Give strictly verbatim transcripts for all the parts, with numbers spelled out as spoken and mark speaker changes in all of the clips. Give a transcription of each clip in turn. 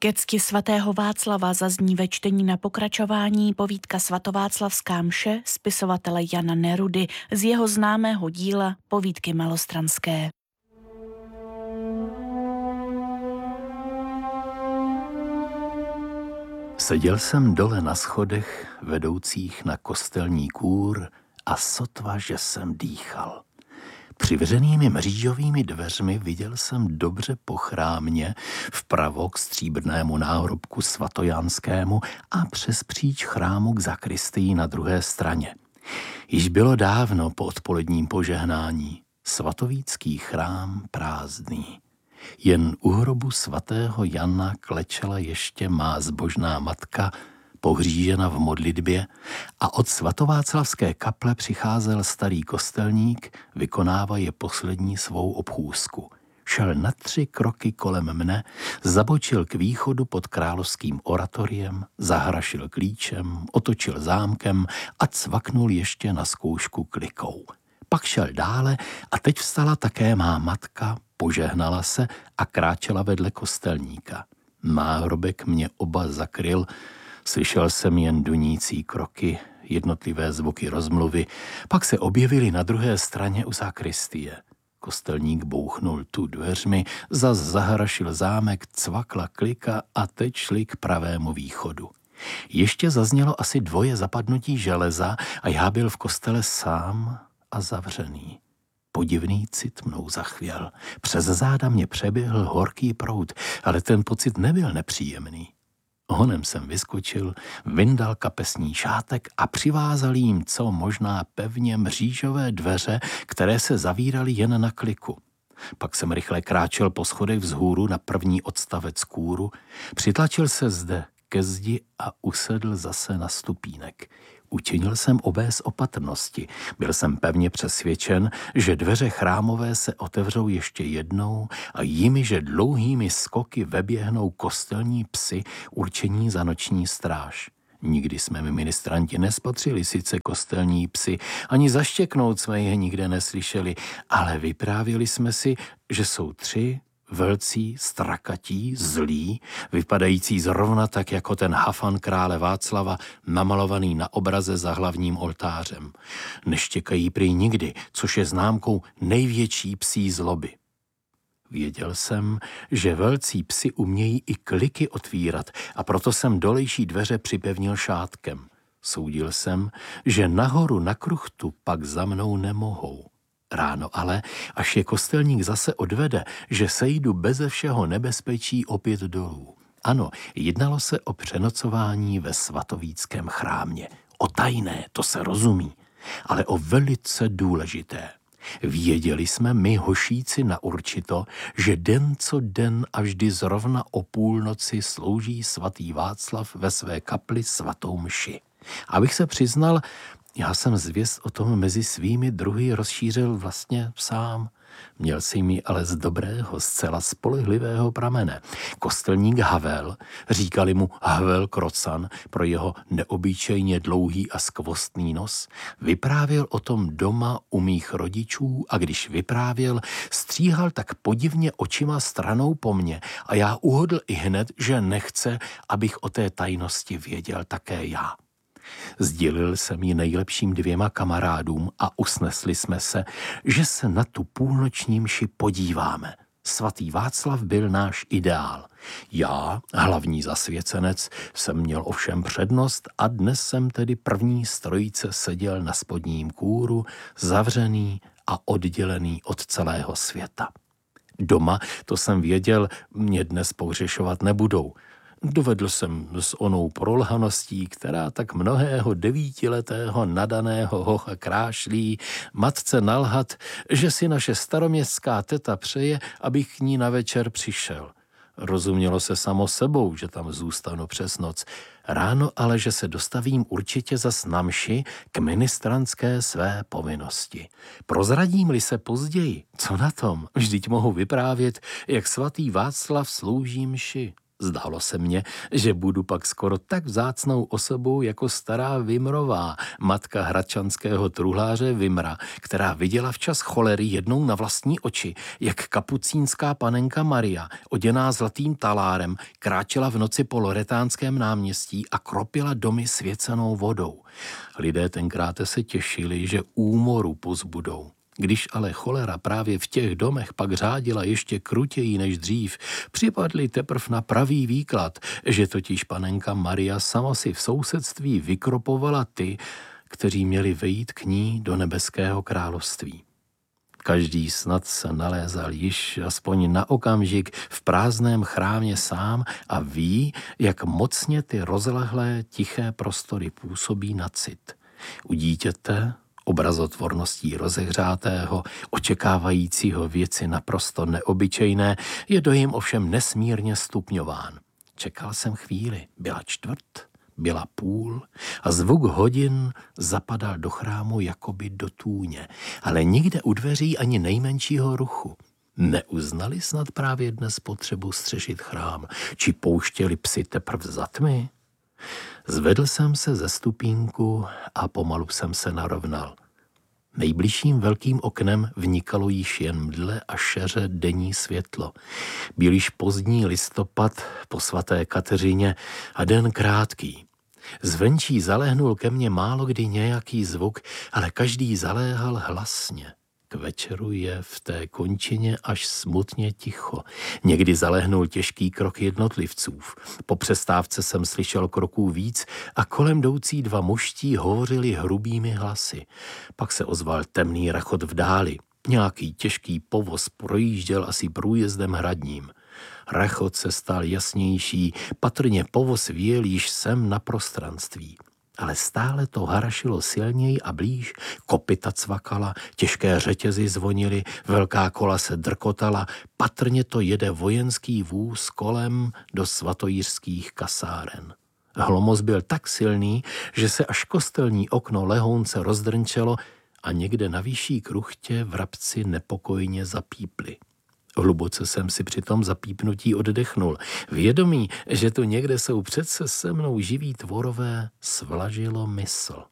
Speaker 1: Ke cti svatého Václava zazní ve čtení na pokračování povídka Svatováclavská mše spisovatele Jana Nerudy z jeho známého díla Povídky malostranské.
Speaker 2: Seděl jsem dole na schodech vedoucích na kostelní kůr a sotva, že jsem dýchal. Přivřenými mřížovými dveřmi viděl jsem dobře po chrámě, vpravo k stříbrnému náhrobku svatojanskému a přes příč chrámu k zakristii na druhé straně. Již bylo dávno po odpoledním požehnání, svatovícký chrám prázdný. Jen u hrobu svatého Jana klečela ještě má zbožná matka, pohřížena v modlitbě, a od svatováclavské kaple přicházel starý kostelník, vykonávaje poslední svou obchůzku. Šel na tři kroky kolem mne, zabočil k východu pod královským oratoriem, zahrašil klíčem, otočil zámkem a cvaknul ještě na zkoušku klikou. Pak šel dále a teď vstala také má matka, požehnala se a kráčela vedle kostelníka. Náhrobek mě oba zakryl, slyšel jsem jen dunící kroky, jednotlivé zvuky rozmluvy, pak se objevili na druhé straně u zakristie. Kostelník bouchnul tu dveřmi, zas zahrašil zámek, cvakla klika a teď šli k pravému východu. Ještě zaznělo asi dvoje zapadnutí železa a já byl v kostele sám a zavřený. Podivný cit mnou zachvěl. Přes záda mě přeběhl horký proud, ale ten pocit nebyl nepříjemný. Honem jsem vyskočil, vyndal kapesní šátek a přivázal jim co možná pevně mřížové dveře, které se zavíraly jen na kliku. Pak jsem rychle kráčel po schodech vzhůru na první odstavec kůru, přitlačil se zde ke zdi a usedl zase na stupínek. Učinil jsem obéz opatrnosti. Byl jsem pevně přesvědčen, že dveře chrámové se otevřou ještě jednou a jimi, že dlouhými skoky veběhnou kostelní psi určení za noční stráž. Nikdy jsme my ministranti nespatřili sice kostelní psi, ani zaštěknout jsme je nikde neslyšeli, ale vyprávěli jsme si, že jsou tři velcí, strakatí, zlí, vypadající zrovna tak jako ten hafan krále Václava, namalovaný na obraze za hlavním oltářem. Neštěkají prý nikdy, což je známkou největší psí zloby. Věděl jsem, že velcí psi umějí i kliky otvírat, a proto jsem dolejší dveře připevnil šátkem. Soudil jsem, že nahoru na kruchtu pak za mnou nemohou. Ráno ale, až je kostelník zase odvede, že sejdu beze všeho nebezpečí opět dolů. Ano, jednalo se o přenocování ve svatovíckém chrámě. O tajné, to se rozumí, ale o velice důležité. Věděli jsme my hošíci na určito, že den co den a vždy zrovna o půlnoci slouží svatý Václav ve své kapli svatou mši. Abych se přiznal, já jsem zvěst o tom mezi svými druhy rozšířil vlastně sám. Měl jsem ji ale z dobrého, zcela spolehlivého pramene. Kostelník Havel, říkali mu Havel Krocan pro jeho neobyčejně dlouhý a skvostný nos, vyprávěl o tom doma u mých rodičů a když vyprávěl, stříhal tak podivně očima stranou po mně a já uhodl i hned, že nechce, abych o té tajnosti věděl také já. Sdělil jsem ji nejlepším dvěma kamarádům a usnesli jsme se, že se na tu půlnoční mši podíváme. Svatý Václav byl náš ideál. Já, hlavní zasvěcenec, jsem měl ovšem přednost a dnes jsem tedy první z trojice seděl na spodním kůru, zavřený a oddělený od celého světa. Doma, to jsem věděl, mě dnes pohřešovat nebudou. Dovedl jsem s onou prolhaností, která tak mnohého devítiletého nadaného hocha krášlí, matce nalhat, že si naše staroměstská teta přeje, abych k ní na večer přišel. Rozumělo se samo sebou, že tam zůstanu přes noc. Ráno ale, že se dostavím určitě zas na mši k ministrantské své povinnosti. Prozradím-li se později, co na tom? Vždyť mohu vyprávět, jak svatý Václav slouží mši. Zdálo se mně, že budu pak skoro tak vzácnou osobou jako stará Vimrová, matka hradčanského truhláře Vimra, která viděla včas cholery jednou na vlastní oči, jak kapucínská panenka Maria, oděná zlatým talárem, kráčela v noci po Loretánském náměstí a kropila domy svěcenou vodou. Lidé tenkrát se těšili, že úmoru pozbudou. Když ale cholera právě v těch domech pak řádila ještě krutěji než dřív, připadli teprv na pravý výklad, že totiž panenka Maria sama si v sousedství vykropovala ty, kteří měli vejít k ní do nebeského království. Každý snad se nalézal již aspoň na okamžik v prázdném chrámě sám a ví, jak mocně ty rozlehlé, tiché prostory působí na cit. U dítěte, obrazotvorností rozehřátého, očekávajícího věci naprosto neobyčejné, je dojem ovšem nesmírně stupňován. Čekal jsem chvíli, byla čtvrt, byla půl a zvuk hodin zapadal do chrámu jakoby do tůně, ale nikde u dveří ani nejmenšího ruchu. Neuznali snad právě dnes potřebu střešit chrám, či pouštěli psi teprv za tmy? Zvedl jsem se ze stupínku a pomalu jsem se narovnal. Nejbližším velkým oknem vnikalo již jen mdle a šeře denní světlo. Byl již pozdní listopad po svaté Kateřině a den krátký. Zvenčí zaléhnul ke mně málo kdy nějaký zvuk, ale každý zaléhal hlasně. K večeru je v té končině až smutně ticho. Někdy zaléhnul těžký krok jednotlivců. Po přestávce jsem slyšel kroků víc a kolem jdoucí dva mužští hovořili hrubými hlasy. Pak se ozval temný rachot v dáli. Nějaký těžký povoz projížděl asi průjezdem hradním. Rachot se stal jasnější, patrně povoz vyjel již sem na prostranství. Ale stále to harašilo silněji a blíž, kopyta cvakala, těžké řetězy zvonily, velká kola se drkotala, patrně to jede vojenský vůz kolem do svatojířských kasáren. Hlomos byl tak silný, že se až kostelní okno lehounce rozdrnčelo a někde na vyšší kruchtě vrabci nepokojně zapípli. Hluboce jsem si při tom zapípnutí oddechnul. Vědomí, že tu někde jsou přece se mnou živí tvorové, svlažilo mysl.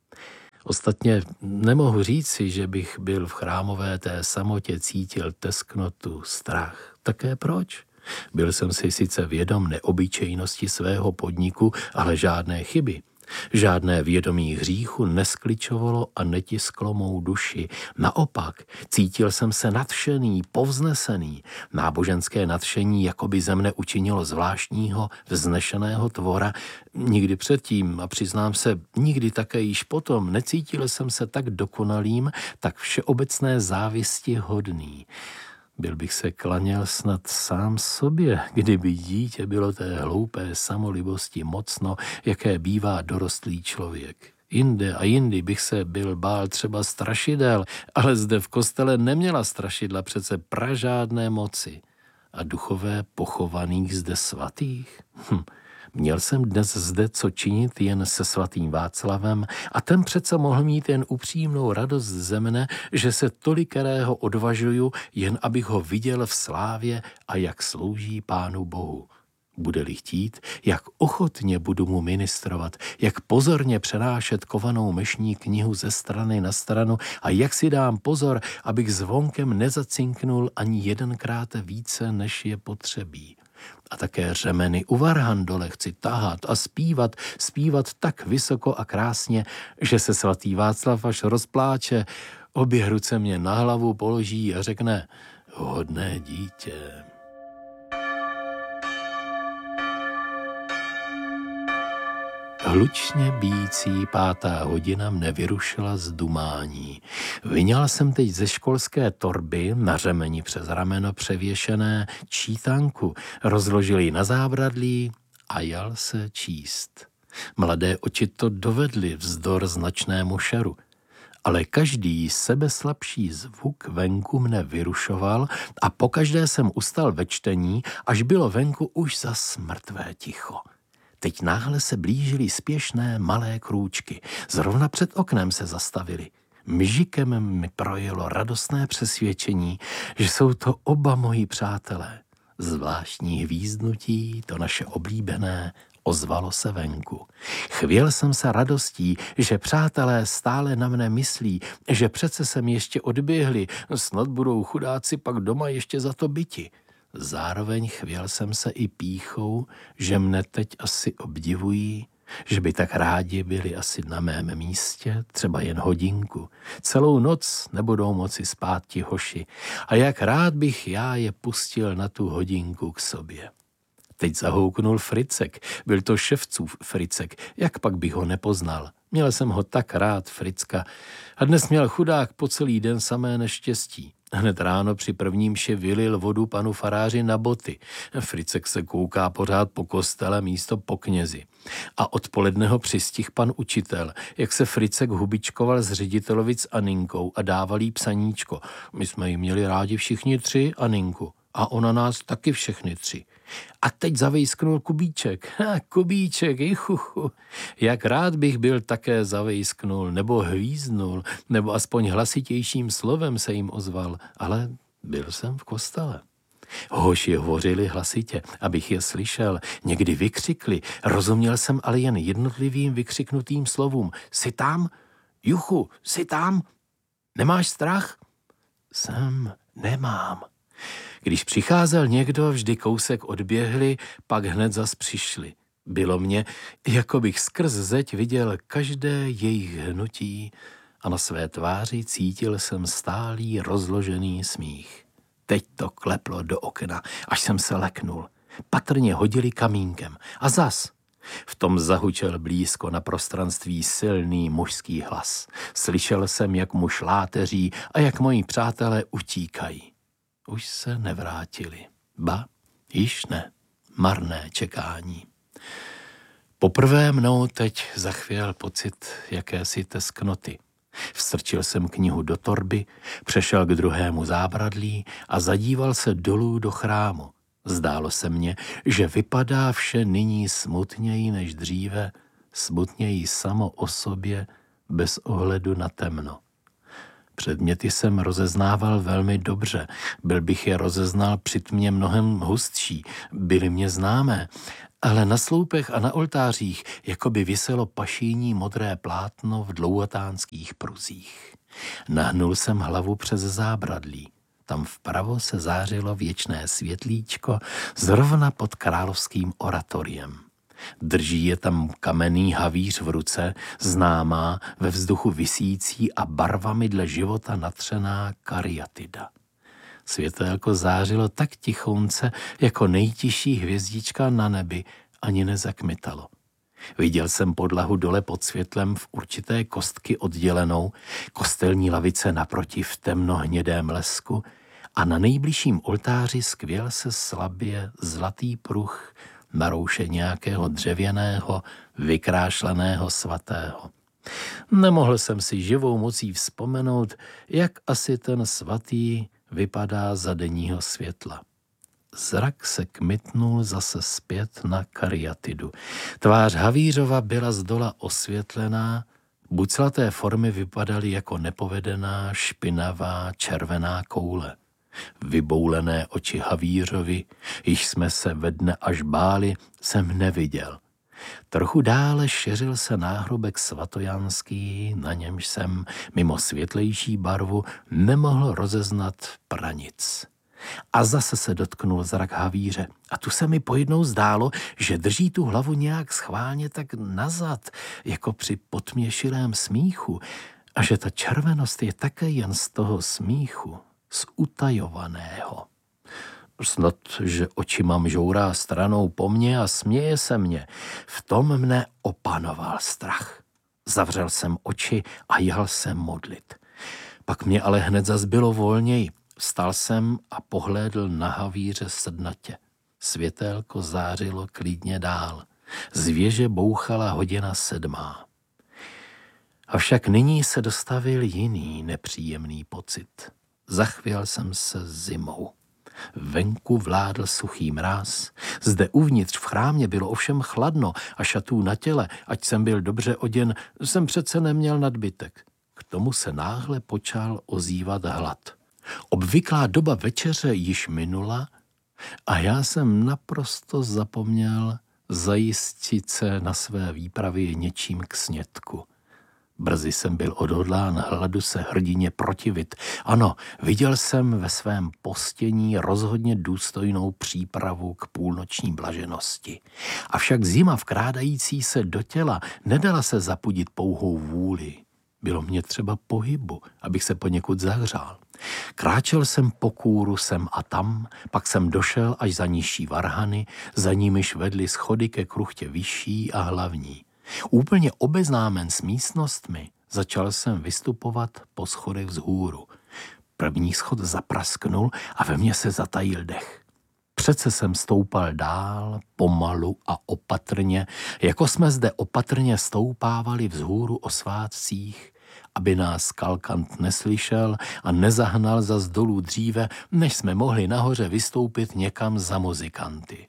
Speaker 2: Ostatně nemohu říci, že bych byl v chrámové té samotě cítil tesknotu, strach. Také proč? Byl jsem si sice vědom neobyčejnosti svého podniku, ale žádné chyby. Žádné vědomí hříchu neskličovalo a netisklo mou duši. Naopak, cítil jsem se nadšený, povznesený. Náboženské nadšení jakoby ze mne učinilo zvláštního, vznešeného tvora. Nikdy předtím, a přiznám se, nikdy také již potom, necítil jsem se tak dokonalým, tak všeobecné závisti hodný. Byl bych se klaněl snad sám sobě, kdyby dítě bylo té hloupé samolibosti mocno, jaké bývá dorostlý člověk. Jinde a jindy bych se byl bál třeba strašidel, ale zde v kostele neměla strašidla přece pražádné moci. A duchové pochovaných zde svatých? Hm. Měl jsem dnes zde co činit jen se svatým Václavem a ten přece mohl mít jen upřímnou radost ze mne, že se tolikerého odvažuju, jen abych ho viděl v slávě a jak slouží Pánu Bohu. Bude-li chtít, jak ochotně budu mu ministrovat, jak pozorně přenášet kovanou myšní knihu ze strany na stranu a jak si dám pozor, abych zvonkem nezacinknul ani jedenkrát více, než je potřebí. A také řemeny u varhandole chci tahat a zpívat, zpívat tak vysoko a krásně, že se svatý Václav až rozpláče, obě ruce mě na hlavu položí a řekne: hodné dítě. Hlučně bíjící pátá hodina mne vyrušila z dumání. Vyňal jsem teď ze školské torby na řemeni přes rameno převěšené čítanku, rozložil ji na zábradlí a jal se číst. Mladé oči to dovedly vzdor značnému šeru. Ale každý sebeslabší zvuk venku mne vyrušoval a pokaždé jsem ustal ve čtení, až bylo venku už zas mrtvé ticho. Teď náhle se blížily spěšné malé krůčky. Zrovna před oknem se zastavili. Mžikem mi projelo radostné přesvědčení, že jsou to oba moji přátelé. Zvláštní hvízdnutí, to naše oblíbené, ozvalo se venku. Chvěl jsem se radostí, že přátelé stále na mne myslí, že přece sem ještě odběhli, snad budou chudáci pak doma ještě za to byti. Zároveň chvěl jsem se i pýchou, že mne teď asi obdivují, že by tak rádi byli asi na mém místě, třeba jen hodinku. Celou noc nebudou moci spát ti hoši a jak rád bych já je pustil na tu hodinku k sobě. Teď zahouknul Fricek, byl to ševcův Fricek, jak pak bych ho nepoznal. Měl jsem ho tak rád, Fricka, a dnes měl chudák po celý den samé neštěstí. Hned ráno při prvním mši vylil vodu panu faráři na boty. Fricek se kouká pořád po kostele místo po knězi. A odpoledne ho přistih pan učitel, jak se Fricek hubičkoval s ředitelovic Aninkou a dával jí psaníčko. My jsme ji měli rádi všichni tři, Aninku, a ona nás taky všechny tři. A teď zavejsknul Kubíček. Ha, Kubíček, juchuchu. Jak rád bych byl také zavejsknul, nebo hvíznul, nebo aspoň hlasitějším slovem se jim ozval, ale byl jsem v kostele. Hoši hovořili hlasitě, abych je slyšel, někdy vykřikli, rozuměl jsem ale jen jednotlivým vykřiknutým slovům. Jsi tam? Juchu, jsi tam? Nemáš strach? Jsem, nemám. Když přicházel někdo, vždy kousek odběhli, pak hned zas přišli. Bylo mně, jako bych skrz zeď viděl každé jejich hnutí a na své tváři cítil jsem stálý rozložený smích. Teď to kleplo do okna, až jsem se leknul. Patrně hodili kamínkem. A zas. V tom zahučel blízko na prostranství silný mužský hlas. Slyšel jsem, jak mu šláteří a jak moji přátelé utíkají. Už se nevrátili. Ba, již ne. Marné čekání. Poprvé mnou teď zachvěl pocit jakési tesknoty. Vstrčil jsem knihu do torby, přešel k druhému zábradlí a zadíval se dolů do chrámu. Zdálo se mně, že vypadá vše nyní smutněji než dříve, smutněji samo o sobě, bez ohledu na temno. Předměty jsem rozeznával velmi dobře, byl bych je rozeznal při tmě mnohem hustší, byly mě známé, ale na sloupech a na oltářích jako by viselo pašíní modré plátno v dlouhatánských pruzích. Nahnul jsem hlavu přes zábradlí. Tam vpravo se zářilo věčné světlíčko zrovna pod královským oratoriem. Drží je tam kamenný havíř v ruce, známá, ve vzduchu visící a barvami dle života natřená kariatida. Světélko zářilo tak tichounce, jako nejtižší hvězdička na nebi, ani nezakmitalo. Viděl jsem podlahu dole pod světlem v určité kostky oddělenou, kostelní lavice naproti v temnohnědém lesku a na nejbližším oltáři skvěl se slabě zlatý pruh na rouše nějakého dřevěného, vykrášleného svatého. Nemohl jsem si živou mocí vzpomenout, jak asi ten svatý vypadá za denního světla. Zrak se kmitnul zase zpět na kariatidu. Tvář havířova byla zdola osvětlená, buclaté formy vypadaly jako nepovedená, špinavá, červená koule. Vyboulené oči havířovi, již jsme se ve dne až báli, jsem neviděl. Trochu dále šeřil se náhrobek svatojanský, na němž jsem mimo světlejší barvu nemohl rozeznat pranic. A zase se dotknul zrak havíře. A tu se mi pojednou zdálo, že drží tu hlavu nějak schválně tak nazad, jako při potměšilém smíchu, a že ta červenost je také jen z toho smíchu, z utajovaného. Snad, že oči mám žourá stranou po mně a směje se mně. V tom mne opanoval strach. Zavřel jsem oči a jel jsem modlit. Pak mě ale hned zas bylo volněji. Vstal jsem a pohlédl na havíře sednatě. Světélko zářilo klidně dál. Z věže bouchala hodina sedmá. Avšak nyní se dostavil jiný nepříjemný pocit. Zachvěl jsem se zimou. Venku vládl suchý mráz. Zde uvnitř v chrámě bylo ovšem chladno a šatů na těle, ať jsem byl dobře oděn, jsem přece neměl nadbytek. K tomu se náhle počal ozývat hlad. Obvyklá doba večeře již minula, A já jsem naprosto zapomněl zajistit se na své výpravě něčím k snědku. Brzy jsem byl odhodlán hladu se hrdině protivit. Ano, viděl jsem ve svém postění rozhodně důstojnou přípravu k půlnoční blaženosti. Avšak zima vkrádající se do těla nedala se zapudit pouhou vůli. Bylo mě třeba pohybu, abych se poněkud zahřál. Kráčel jsem po kůru sem a tam, pak jsem došel až za nižší varhany, za nimiž vedly schody ke kruchtě vyšší a hlavní. Úplně obeznámen s místnostmi, začal jsem vystupovat po schodech vzhůru. První schod zaprasknul a ve mně se zatajil dech. Přece jsem stoupal dál, pomalu a opatrně, jako jsme zde opatrně stoupávali vzhůru o svátcích, aby nás kalkant neslyšel a nezahnal zas dolů dříve, než jsme mohli nahoře vystoupit někam za muzikanty.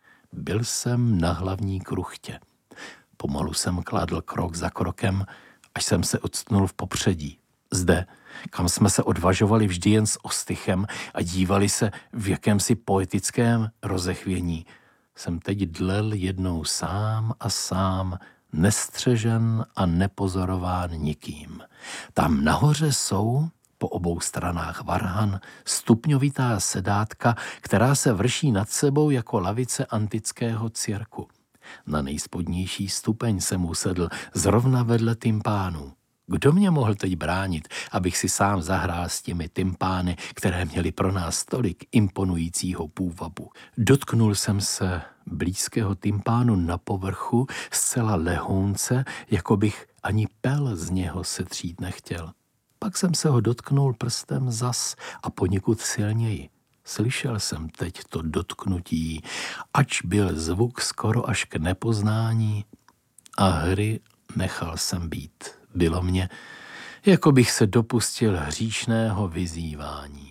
Speaker 2: Byl jsem na hlavní kruchtě. Pomalu jsem kladl krok za krokem, až jsem se odstnul v popředí. Zde, kam jsme se odvažovali vždy jen s ostychem a dívali se v jakémsi poetickém rozechvění, jsem teď dlel jednou sám a sám, nestřežen a nepozorován nikým. Tam nahoře jsou, po obou stranách varhan, stupňovitá sedátka, která se vrší nad sebou jako lavice antického cirku. Na nejspodnější stupeň jsem usedl zrovna vedle tympánů. Kdo mě mohl teď bránit, abych si sám zahrál s těmi tympány, které měly pro nás tolik imponujícího půvabu? Dotknul jsem se blízkého tympánu na povrchu, zcela lehounce, jako bych ani pel z něho setřít nechtěl. Pak jsem se ho dotknul prstem zas a poněkud silněji. Slyšel jsem teď to dotknutí, ač byl zvuk skoro až k nepoznání, a hry nechal jsem být. Bylo mně, jako bych se dopustil hříšného vyzývání.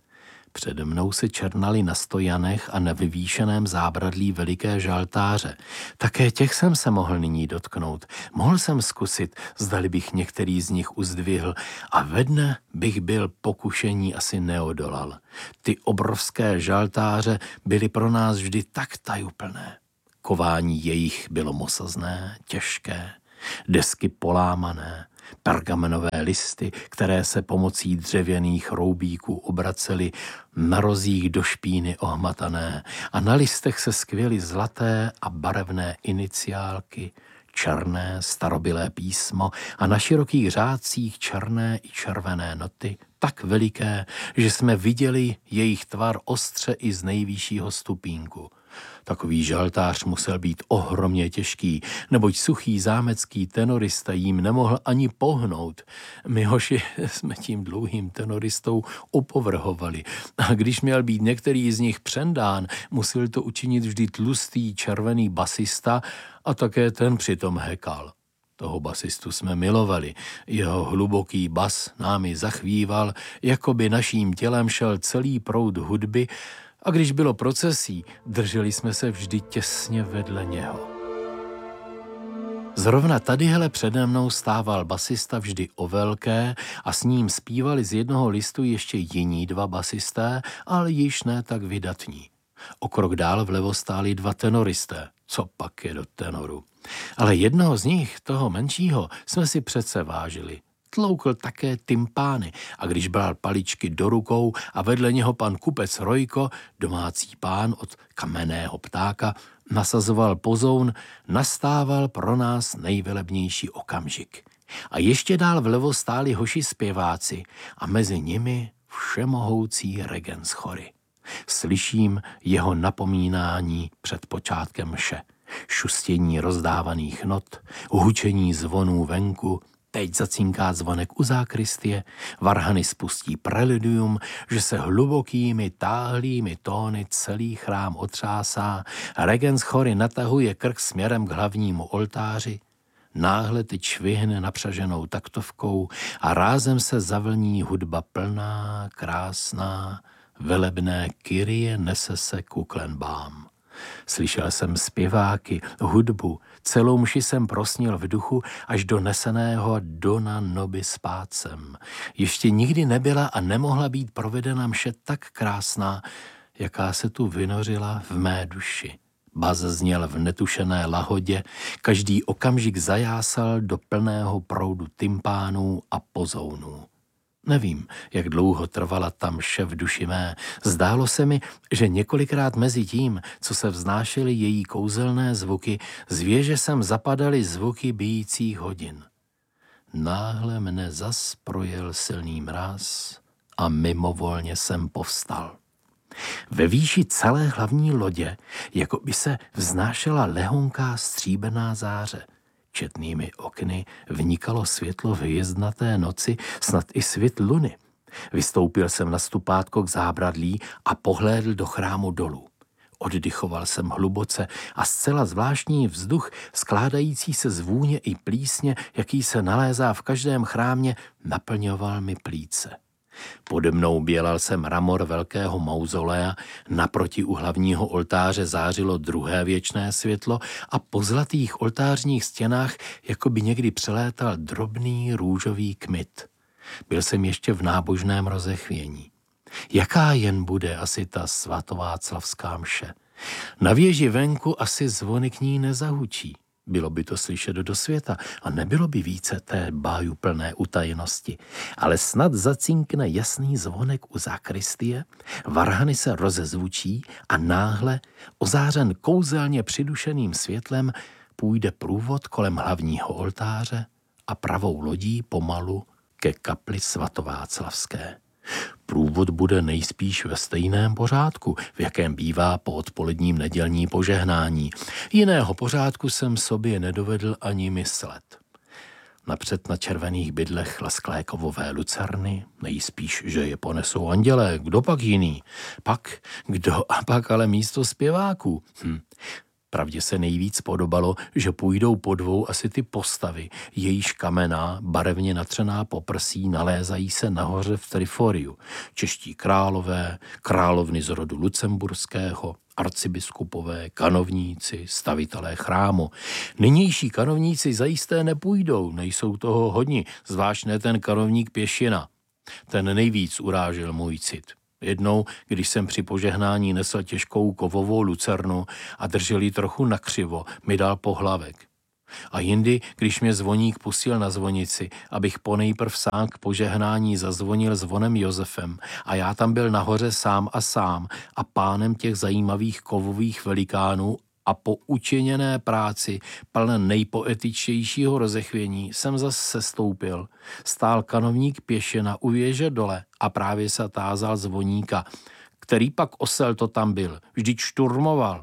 Speaker 2: Přede mnou se černaly na stojanech a na vyvýšeném zábradlí veliké žaltáře. Také těch jsem se mohl nyní dotknout. Mohl jsem zkusit, zdali bych některý z nich uzdvihl, a ve dne bych byl pokušení asi neodolal. Ty obrovské žaltáře byly pro nás vždy tak tajuplné. Kování jejich bylo mosazné, těžké, desky polámané, pergamenové listy, které se pomocí dřevěných roubíků obracely na rozích do špíny ohmatané, a na listech se skvěly zlaté a barevné iniciálky, černé starobylé písmo a na širokých řádcích černé i červené noty, tak veliké, že jsme viděli jejich tvar ostře i z nejvyššího stupínku. Takový žaltář musel být ohromně těžký, neboť suchý zámecký tenorista jím nemohl ani pohnout. My hoši jsme tím dlouhým tenoristou opovrhovali, a když měl být některý z nich přendán, musel to učinit vždy tlustý červený basista, a také ten přitom hekal. Toho basistu jsme milovali, jeho hluboký bas námi zachvíval, jako by naším tělem šel celý proud hudby, a když bylo procesí, drželi jsme se vždy těsně vedle něho. Zrovna tadyhle přede mnou stával basista vždy o velké a s ním zpívali z jednoho listu ještě jiní dva basisté, ale již ne tak vydatní. O krok dál vlevo stáli dva tenoristé. Co pak je do tenoru? Ale jednoho z nich, toho menšího, jsme si přece vážili. Tloukl také tympány, a když bral paličky do rukou a vedle něho pan kupec Rojko, domácí pán od kamenného ptáka, nasazoval pozoun, nastával pro nás nejvelebnější okamžik. A ještě dál vlevo stáli hoši zpěváci a mezi nimi všemohoucí regen z chory. Slyším jeho napomínání před počátkem mše, šustění rozdávaných not, hučení zvonů venku. Teď zacínká zvonek u zákristie, varhany spustí preludium, že se hlubokými táhlými tóny celý chrám otřásá, regen z chory natahuje krk směrem k hlavnímu oltáři, náhle teď švihne napřaženou taktovkou a rázem se zavlní hudba plná, krásná, velebné Kyrie nese se ku klenbám. Slyšel jsem zpěváky, hudbu, celou mši jsem prosnil v duchu až do neseného Dona nobis pacem. Ještě nikdy nebyla a nemohla být provedena mše tak krásná, jaká se tu vynořila v mé duši. Bas zněl v netušené lahodě, každý okamžik zajásal do plného proudu tympánů a pozounů. Nevím, jak dlouho trvala ta mše v duši mé. Zdálo se mi, že několikrát mezi tím, co se vznášely její kouzelné zvuky, z věže sem zapadaly zvuky bijících hodin. Náhle mne zas projel silný mráz a mimovolně jsem povstal. Ve výši celé hlavní lodě, jako by se vznášela lehonká stříbrná záře. Četnými okny vnikalo světlo v hvězdnaté noci, snad i svět luny. Vystoupil jsem na stupátko k zábradlí a pohlédl do chrámu dolů. Oddychoval jsem hluboce a zcela zvláštní vzduch, skládající se z vůně i plísně, jaký se nalézá v každém chrámě, naplňoval mi plíce. Pode mnou bělal se mramor velkého mauzolea, naproti u hlavního oltáře zářilo druhé věčné světlo a po zlatých oltářních stěnách jako by někdy přelétal drobný růžový kmit. Byl jsem ještě v nábožném rozechvění. Jaká jen bude asi ta svatováclavská mše? Na věži venku asi zvony k ní nezahučí. Bylo by to slyšet do světa a nebylo by více té bájuplné utajenosti. Ale snad zacinkne jasný zvonek u zakristie, varhany se rozezvučí a náhle, ozářen kouzelně přidušeným světlem, půjde průvod kolem hlavního oltáře a pravou lodí pomalu ke kapli svatováclavské. Průvod bude nejspíš ve stejném pořádku, v jakém bývá po odpoledním nedělní požehnání. Jiného pořádku jsem sobě nedovedl ani myslet. Napřed na červených bydlech lesklé kovové lucerny, nejspíš, že je ponesou andělé, kdo pak jiný. Pak, kdo a pak ale místo zpěváků. Hm. Pravdě se nejvíc podobalo, že půjdou po dvou asi ty postavy, jejíž kamená, barevně natřená poprsí nalézají se nahoře v triforiu. Čeští králové, královny z rodu lucemburského, arcibiskupové, kanovníci, stavitelé chrámu. Nynější kanovníci zajisté nepůjdou, nejsou toho hodni, zvlášť ne ten kanovník Pěšina. Ten nejvíc urážel můj cit. Jednou, když jsem při požehnání nesl těžkou kovovou lucernu a držel ji trochu nakřivo, mi dal pohlavek. A jindy, když mě zvoník pustil na zvonici, abych ponejprv sám k požehnání zazvonil zvonem Josefem a já tam byl nahoře sám a sám a pánem těch zajímavých kovových velikánů a po učiněné práci, plné nejpoetičtějšího rozechvění, jsem zas sestoupil. Stál kanovník Pěšina u věže dole a právě se tázal zvoníka, který pak osel to tam byl, vždyť šturmoval.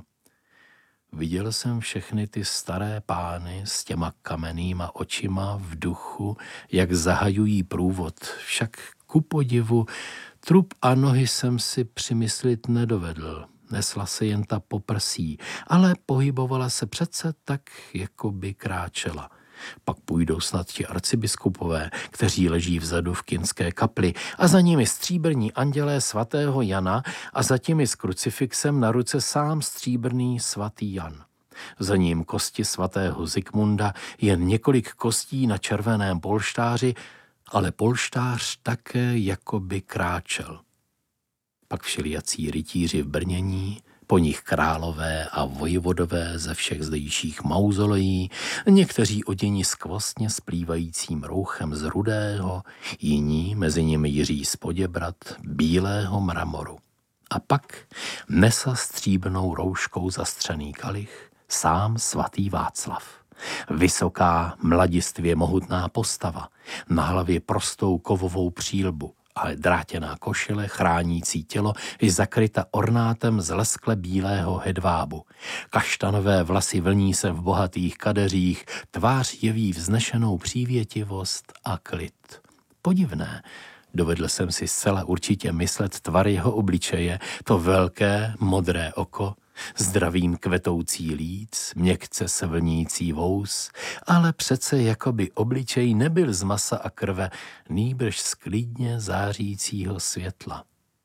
Speaker 2: Viděl jsem všechny ty staré pány s těma kamennýma očima v duchu, jak zahajují průvod, však ku podivu trup a nohy jsem si přimyslit nedovedl. Nesla se jen ta poprsí, ale pohybovala se přece tak, jako by kráčela. Pak půjdou snad ti arcibiskupové, kteří leží vzadu v kinské kapli a za nimi stříbrní andělé svatého Jana a za těmi s krucifixem na ruce sám stříbrný svatý Jan. Za ním kosti svatého Zikmunda, jen několik kostí na červeném polštáři, ale polštář také jako by kráčel. Pak všelijací rytíři v brnění, po nich králové a vojvodové ze všech zdejších mauzolejí, někteří oděni skvostně splývajícím rouchem z rudého, jiní mezi nimi Jiří z Poděbrat, bílého mramoru. A pak nesl stříbrnou rouškou zastřený kalich sám svatý Václav. Vysoká, mladistvě mohutná postava, na hlavě prostou kovovou přílbu, ale drátěná košile chránící tělo je zakryta ornátem z leskle bílého hedvábu. Kaštanové vlasy vlní se v bohatých kadeřích, tvář jeví vznešenou přívětivost a klid. Podivné, dovedl jsem si zcela určitě myslet tvar jeho obličeje, to velké modré oko, zdravým kvetoucí líc, měkce se vlnící vous, ale přece jakoby obličej nebyl z masa a krve, nýbrž z klidně zářícího světla.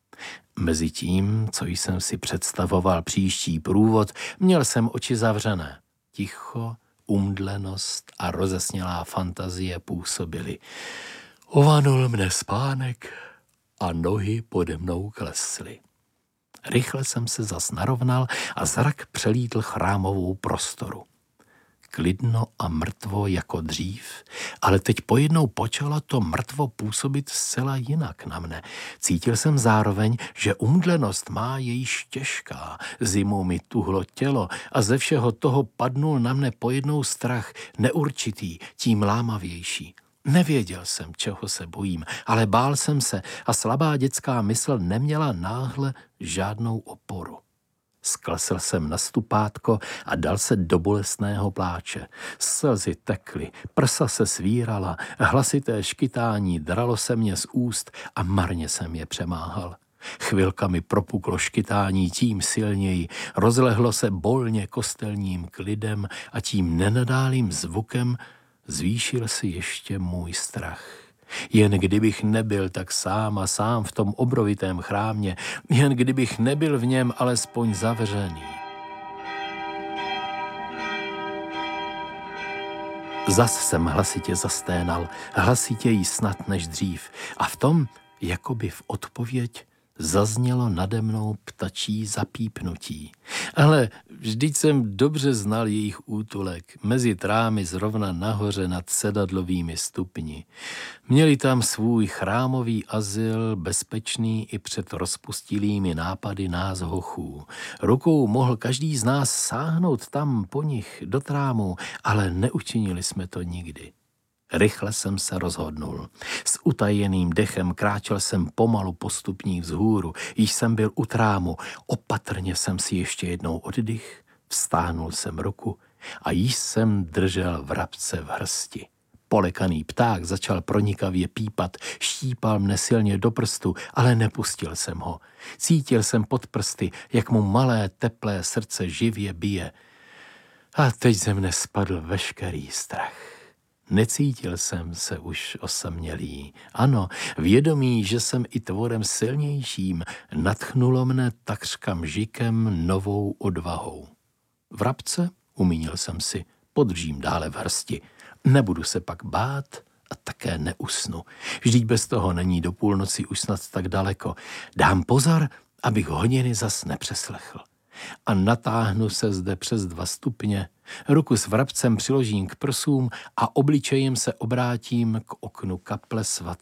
Speaker 2: Mezitím, co jsem si představoval příští průvod, měl jsem oči zavřené. Ticho, umdlenost a rozesnělá fantazie působily. Ovanul mne spánek a nohy pode mnou klesly. Rychle jsem se zas narovnal a zrak přelítl chrámovou prostoru. Klidno a mrtvo jako dřív, ale teď pojednou počalo to mrtvo působit zcela jinak na mne. Cítil jsem zároveň, že umdlenost má jejíž těžká, zimou mi tuhlo tělo a ze všeho toho padnul na mne pojednou strach, neurčitý, tím lámavější. Nevěděl jsem, čeho se bojím, ale bál jsem se a slabá dětská mysl neměla náhle žádnou oporu. Sklesl jsem na stupátko a dal se do bolestného pláče. Slzy tekly, prsa se svírala, hlasité škytání dralo se mě z úst a marně jsem je přemáhal. Chvilka mi propuklo škytání tím silněji, rozlehlo se bolně kostelním klidem a tím nenadálým zvukem zvýšil si ještě můj strach. Jen kdybych nebyl tak sám a sám v tom obrovitém chrámě, jen kdybych nebyl v něm alespoň zavřený. Zas jsem hlasitě zasténal, hlasitěji snad než dřív, a v tom, jakoby v odpověď, zaznělo nade mnou ptačí zapípnutí. Ale vždyť jsem dobře znal jejich útulek, mezi trámy zrovna nahoře nad sedadlovými stupni. Měli tam svůj chrámový azyl, bezpečný i před rozpustilými nápady nás hochů. Rukou mohl každý z nás sáhnout tam po nich do trámu, ale neučinili jsme to nikdy. Rychle jsem se rozhodnul. S utajeným dechem kráčel jsem pomalu po stupních vzhůru, již jsem byl u trámu. Opatrně jsem si ještě jednou oddych, vztáhnul jsem ruku a již jsem držel vrabce v hrsti. Polekaný pták začal pronikavě pípat, štípal mne silně do prstu, ale nepustil jsem ho. Cítil jsem pod prsty, jak mu malé teplé srdce živě bije. A teď ze mne spadl veškerý strach. Necítil jsem se už osamělý. Ano, vědomí, že jsem i tvorem silnějším, nadchnulo mne takřka mžikem novou odvahou. Vrabce, umínil jsem si, podržím dále v hrsti. Nebudu se pak bát a také neusnu. Vždyť bez toho není do půlnoci už snad tak daleko. Dám pozor, abych hodiny zas nepřeslechl. A natáhnu se zde přes dva stupně, ruku s vrabcem přiložím k prsům a obličejem se obrátím k oknu kaple svatého